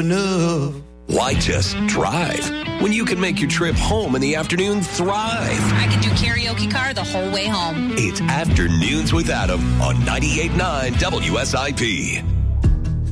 enough. Why just drive when you can make your trip home in the afternoon thrive? I can do karaoke car the whole way home. It's Afternoons with Adam on 98.9 WSIP.